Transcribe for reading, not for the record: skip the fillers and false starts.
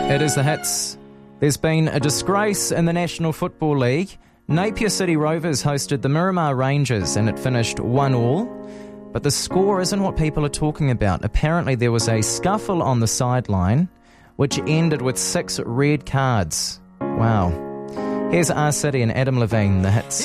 It is the hits. There's been a disgrace in the National Football League. Napier City Rovers hosted the Miramar Rangers and it finished 1-1. But the score isn't what people are talking about. Apparently there was a scuffle on the sideline which ended with 6 red cards. Wow. Here's R City and Adam Levine, the hits.